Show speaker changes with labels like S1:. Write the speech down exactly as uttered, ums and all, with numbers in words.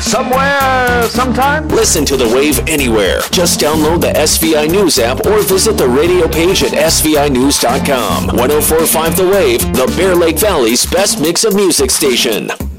S1: Somewhere, sometime?
S2: Listen to The Wave anywhere. Just download the S V I News app or visit the radio page at S V I news dot com. ten forty-five The Wave, the Bear Lake Valley's best mix of music station.